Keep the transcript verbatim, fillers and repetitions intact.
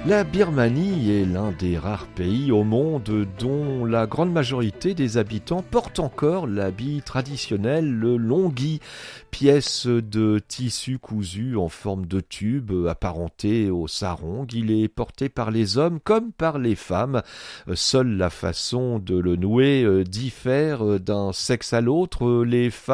La Birmanie est l'un des rares pays au monde dont la grande majorité des habitants portent encore l'habit traditionnel, le longhi, pièce de tissu cousu en forme de tube apparenté au sarong. Il est porté par les hommes comme par les femmes. Seule la façon de le nouer diffère d'un sexe à l'autre. Les femmes